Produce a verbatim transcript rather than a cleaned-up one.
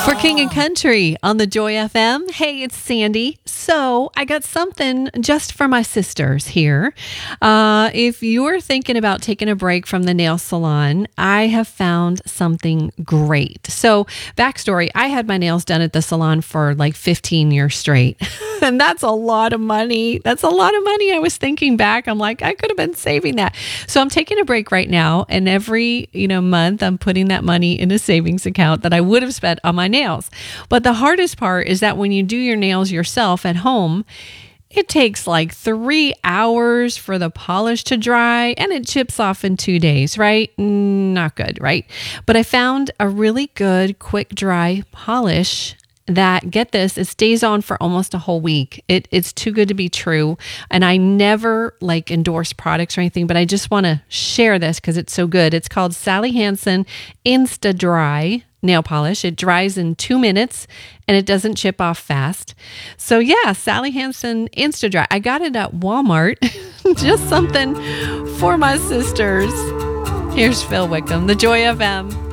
For King and Country on the Joy F M. Hey, it's Sandy. So I got something just for my sisters here. Uh, if you're thinking about taking a break from the nail salon, I have found something great. So backstory, I had my nails done at the salon for like fifteen years straight. And that's a lot of money. That's a lot of money. I was thinking back. I'm like, I could have been saving that. So I'm taking a break right now. And every, you know, month I'm putting that money in a savings account that I would have spent on my nails. But the hardest part is that when you do your nails yourself at home, it takes like three hours for the polish to dry and it chips off in two days, right? Not good, right? But I found a really good quick dry polish that, get this, it stays on for almost a whole week. It, it's too good to be true. And I never like endorse products or anything, but I just want to share this because it's so good. It's called Sally Hansen Insta Dry nail polish. It dries in two minutes and it doesn't chip off fast. So yeah, Sally Hansen Insta Dry. I got it at Walmart. Just something for my sisters. Here's Phil Wickham, the Joy F M.